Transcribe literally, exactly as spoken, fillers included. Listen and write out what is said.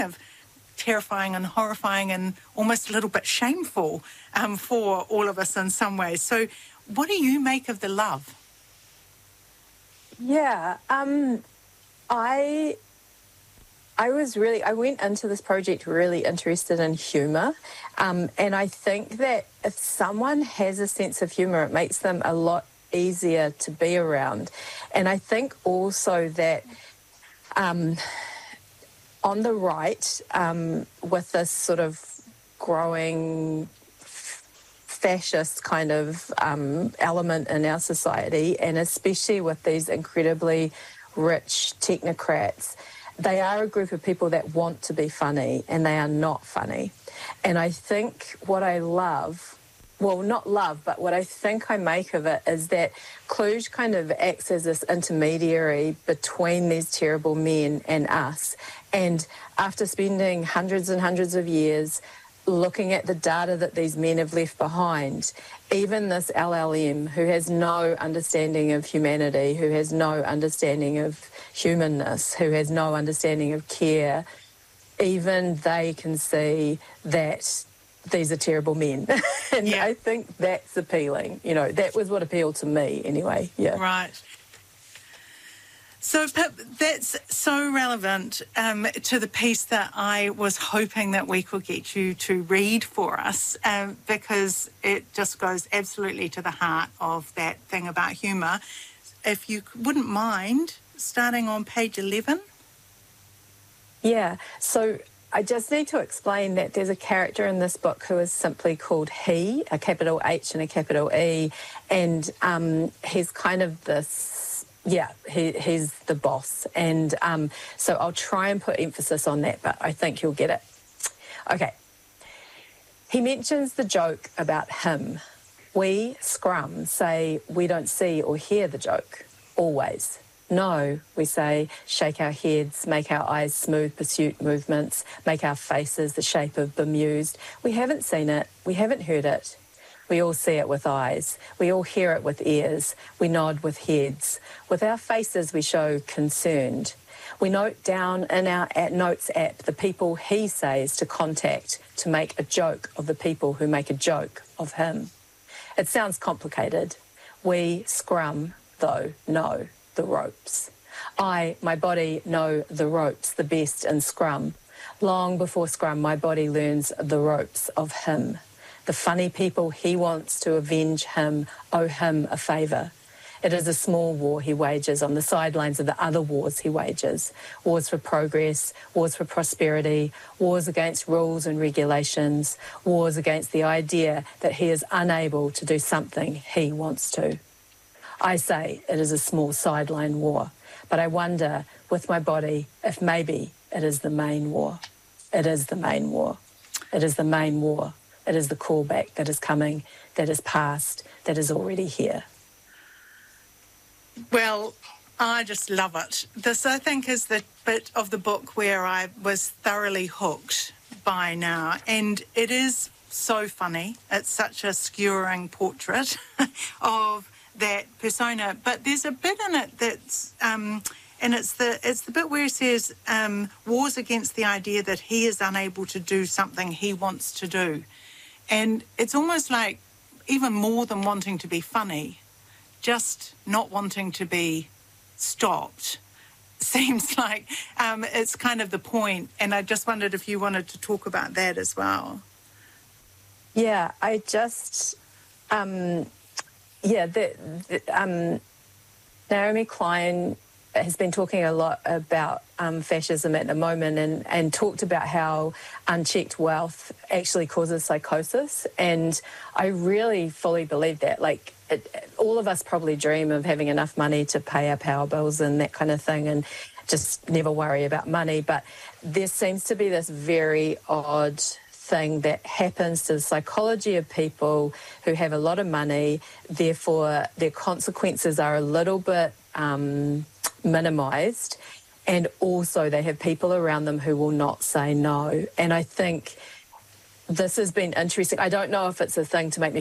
of terrifying and horrifying and almost a little bit shameful um, for all of us in some ways. So what do you make of the love? Yeah, um, I... I was really, I went into this project really interested in humour, um, and I think that if someone has a sense of humour, it makes them a lot easier to be around. And I think also that um, on the right, um, with this sort of growing fascist kind of um, element in our society, and especially with these incredibly rich technocrats, they are a group of people that want to be funny, and they are not funny. And I think what I love, well, not love, but what I think I make of it is that Kluge kind of acts as this intermediary between these terrible men and us. And after spending hundreds and hundreds of years looking at the data that these men have left behind, even this L L M, who has no understanding of humanity, who has no understanding of humanness, who has no understanding of care, even they can see that these are terrible men. And yeah. I think that's appealing. You know, that was what appealed to me anyway. Yeah. Right. So, Pip, that's so relevant um, to the piece that I was hoping that we could get you to read for us, um, because it just goes absolutely to the heart of that thing about humour. If you wouldn't mind starting on page eleven. Yeah, so I just need to explain that there's a character in this book who is simply called he, a capital H and a capital E, and um, he's kind of this, yeah, he, he's the boss. And um, so I'll try and put emphasis on that, but I think you'll get it. Okay. He mentions the joke about him. We, Scrum, say we don't see or hear the joke, always. No, we say, shake our heads, make our eyes smooth pursuit movements, make our faces the shape of bemused. We haven't seen it, we haven't heard it. We all see it with eyes, we all hear it with ears, we nod with heads. With our faces we show concerned. We note down in our notes app the people he says to contact to make a joke of the people who make a joke of him. It sounds complicated. We, Scrum, though, know the ropes. I, my body, know the ropes the best in Scrum. Long before Scrum, my body learns the ropes of him. The funny people he wants to avenge him owe him a favour. It is a small war he wages on the sidelines of the other wars he wages. Wars for progress, wars for prosperity, wars against rules and regulations, wars against the idea that he is unable to do something he wants to. I say it is a small sideline war, but I wonder with my body if maybe it is the main war. It is the main war. It is the main war. It is the callback that is coming, that is past, that is already here. Well, I just love it. This, I think, is the bit of the book where I was thoroughly hooked by now, and it is so funny. It's such a skewering portrait of that persona, but there's a bit in it that's, um, and it's the it's the bit where it says um, wars against the idea that he is unable to do something he wants to do, and it's almost like even more than wanting to be funny, just not wanting to be stopped seems like um, it's kind of the point. And I just wondered if you wanted to talk about that as well. Yeah, I just. Um Yeah, the, the, um, Naomi Klein has been talking a lot about um, fascism at the moment and, and talked about how unchecked wealth actually causes psychosis. And I really fully believe that. Like, it, all of us probably dream of having enough money to pay our power bills and that kind of thing and just never worry about money. But there seems to be this very odd thing that happens to the psychology of people who have a lot of money, therefore their consequences are a little bit um, minimised, and also they have people around them who will not say no. And I think this has been interesting. I don't know if it's a thing to make me